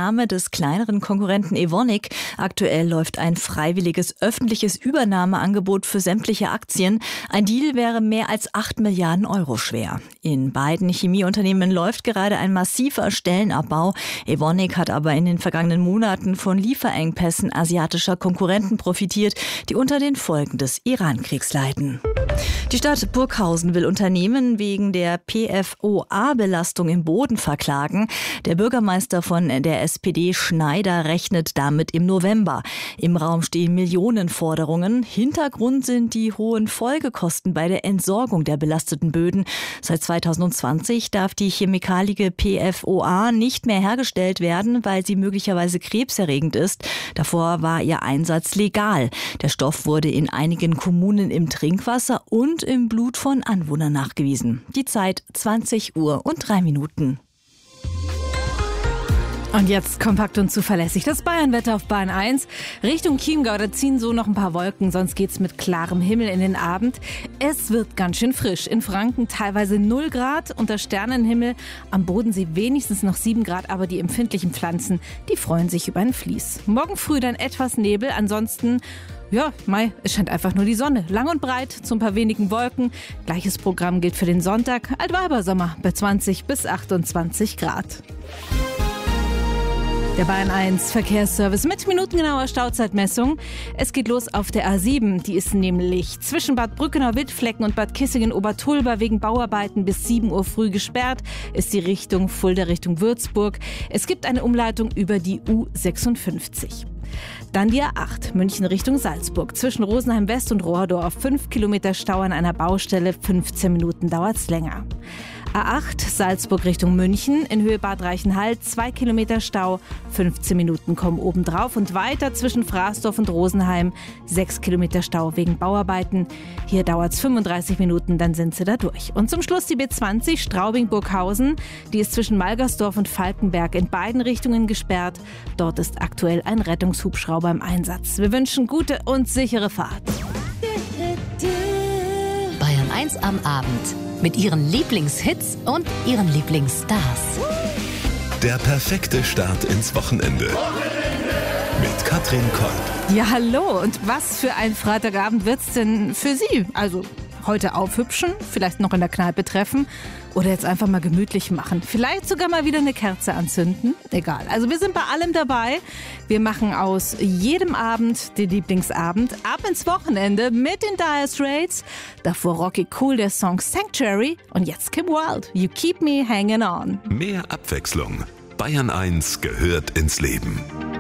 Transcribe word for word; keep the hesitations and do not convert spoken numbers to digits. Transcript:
Übernahme des kleineren Konkurrenten Evonik. Aktuell läuft ein freiwilliges öffentliches Übernahmeangebot für sämtliche Aktien. Ein Deal wäre mehr als acht Milliarden Euro schwer. In beiden Chemieunternehmen läuft gerade ein massiver Stellenabbau. Evonik hat aber in den vergangenen Monaten von Lieferengpässen asiatischer Konkurrenten profitiert, die unter den Folgen des Iran-Kriegs leiden. Die Stadt Burghausen will Unternehmen wegen der P F O A-Belastung im Boden verklagen. Der Bürgermeister von der S P D Schneider rechnet damit im November. Im Raum stehen Millionenforderungen. Hintergrund sind die hohen Folgekosten bei der Entsorgung der belasteten Böden. Seit zweitausendzwanzig darf die chemikalige P F O A nicht mehr hergestellt werden, weil sie möglicherweise krebserregend ist. Davor war ihr Einsatz legal. Der Stoff wurde in einigen Kommunen im Trinkwasser und im Blut von Anwohnern nachgewiesen. Die Zeit zwanzig Uhr und drei Minuten. Und jetzt kompakt und zuverlässig das Bayernwetter auf Bayern eins. Richtung Chiemgau, da ziehen so noch ein paar Wolken, sonst geht's mit klarem Himmel in den Abend. Es wird ganz schön frisch. In Franken teilweise null Grad, unter Sternenhimmel. Am Bodensee wenigstens noch sieben Grad, aber die empfindlichen Pflanzen, die freuen sich über ein Vlies. Morgen früh dann etwas Nebel, ansonsten... Ja, Mai, es scheint einfach nur die Sonne. Lang und breit, zu ein paar wenigen Wolken. Gleiches Programm gilt für den Sonntag. Altweibersommer bei zwanzig bis achtundzwanzig Grad. Der Bayern eins Verkehrsservice mit minutengenauer Stauzeitmessung. Es geht los auf der A sieben. Die ist nämlich zwischen Bad Brückenau-Wittflecken und Bad Kissingen-Obertulba wegen Bauarbeiten bis sieben Uhr früh gesperrt. Ist die Richtung Fulda Richtung Würzburg. Es gibt eine Umleitung über die U sechsundfünfzig. Dann die A acht, München Richtung Salzburg. Zwischen Rosenheim West und Rohrdorf fünf Kilometer Stau an einer Baustelle, fünfzehn Minuten dauert's länger. A acht, Salzburg Richtung München, in Höhe Bad Reichenhall, zwei Kilometer Stau, fünfzehn Minuten kommen obendrauf und weiter zwischen Fraßdorf und Rosenheim, sechs Kilometer Stau wegen Bauarbeiten. Hier dauert's fünfunddreißig Minuten, dann sind sie da durch. Und zum Schluss die B zwanzig, Straubing-Burghausen, die ist zwischen Malgersdorf und Falkenberg in beiden Richtungen gesperrt. Dort ist aktuell ein Rettungshubschrauber im Einsatz. Wir wünschen gute und sichere Fahrt. Bayern eins am Abend. Mit ihren Lieblingshits und ihren Lieblingsstars. Der perfekte Start ins Wochenende. Mit Katrin Kolb. Ja, hallo. Und was für ein Freitagabend wird's denn für Sie? Also heute aufhübschen, vielleicht noch in der Kneipe treffen oder jetzt einfach mal gemütlich machen. Vielleicht sogar mal wieder eine Kerze anzünden. Egal. Also wir sind bei allem dabei. Wir machen aus jedem Abend den Lieblingsabend. Ab ins Wochenende mit den Dire Straits. Davor Rocky Cool, der Song Sanctuary. Und jetzt Kim Wilde, You Keep Me Hanging On. Mehr Abwechslung. Bayern eins gehört ins Leben.